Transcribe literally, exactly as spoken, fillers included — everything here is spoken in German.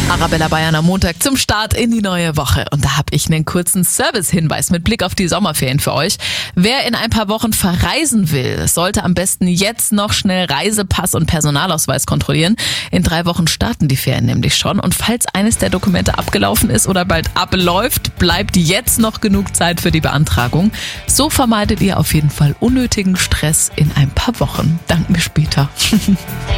Arabella Bayern am Montag zum Start in die neue Woche. Und da habe ich einen kurzen Service-Hinweis mit Blick auf die Sommerferien für euch. Wer in ein paar Wochen verreisen will, sollte am besten jetzt noch schnell Reisepass und Personalausweis kontrollieren. In drei Wochen starten die Ferien nämlich schon. Und falls eines der Dokumente abgelaufen ist oder bald abläuft, bleibt jetzt noch genug Zeit für die Beantragung. So vermeidet ihr auf jeden Fall unnötigen Stress in ein paar Wochen. Dank mir später.